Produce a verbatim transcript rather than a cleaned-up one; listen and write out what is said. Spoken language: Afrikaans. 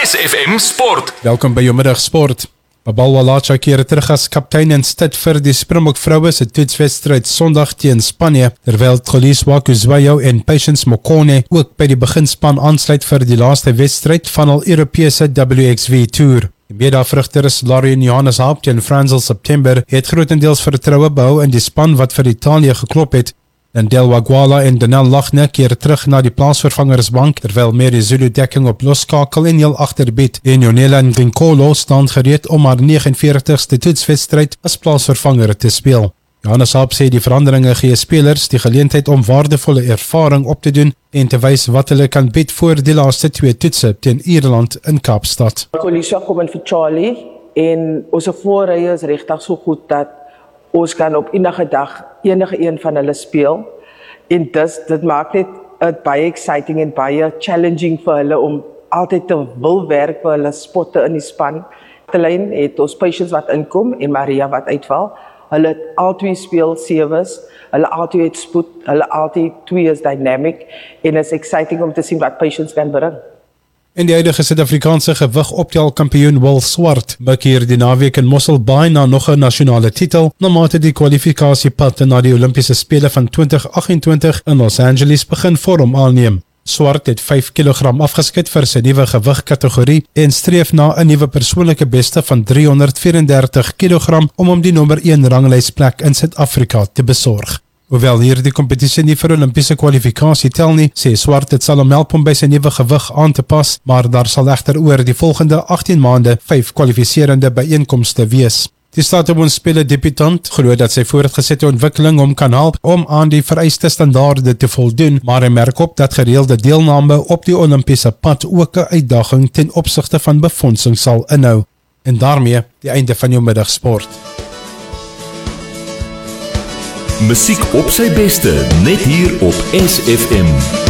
S F M Sport. Welkom by jou middag sport. Babalwa Lacha keer terug as kaptein en stit vir die Springbok vroue se toetswedstryd Sondag teen Spanje, terwyl Tolisso Kuzwayo en Patience Mokone ook by die beginspan aansluit vir die laaste wedstryd van al Europese W X V Tour. Die mede-afrigters Laurie en Johannes Haupt en Franzel September het grotendeels vertroue behou in die span wat vir Italië geklop het. Ndel Wagwala en Danel Lachne keer terug na die plaasvervangersbank, terwyl Mary Zulu dekking op loskakel en heel agterbied. En Jonela Nginkolo staan gereed om haar negenenveertigste toetswedstryd as plaasvervanger te speel. Johannes Haupt sê die veranderinge gee spelers die geleentheid om waardevolle ervaring op te doen en te wys wat hulle kan bied voor die laaste twee toetse teen Ierland in Kaapstad. Tolisso kom in vir Charlie en ons voorrye is regtig so goed dat ons kan op enige dag enige een van hulle speel en dis, dit maak net het baie exciting en baie challenging vir hulle om altyd te wil werk vir hulle spotte in die span. Terlyn het ons Patience wat inkom en Maria wat uitval. Hulle het al twee speel sewes, hulle al twee het spoed, hulle al twee is dynamic en is exciting om te sien wat Patience kan bring. En die huidige Suid-Afrikaanse gewigoptelkampioen Will Swart buk hier die naweek in Mossel Bay na nog 'n nasionale titel, na mate die kwalifikasiepad na die Olimpiese Spele van twintig agt-en-twintig in Los Angeles begin vorm aanneem. Swart het vyf kilogram afgeskit vir sy nuwe gewigkategorie en streef na 'n nuwe persoonlike beste van driehonderdvierendertig kilogram om om die nommer een ranglysplek in Suid-Afrika te besorg. Hoewel hier die kompetisie nie vir Olimpiese kwalifikasie tel nie, sê Swart dit sal hom help om by sy nuwe gewig aan te pas, maar daar sal egter oor die volgende agttien maande vyf kwalifiserende byeenkomste wees. Die Staatsbondspele debutant glo dat sy voortgesette ontwikkeling hom kan help om aan die vereiste standaarde te voldoen, maar hy merk op dat gereelde deelname op die Olimpiese pad ook 'n uitdaging ten opsigte van befondsing sal inhou. En daarmee die einde van jou middagsport. Musiek op sy beste, net hier op S F M.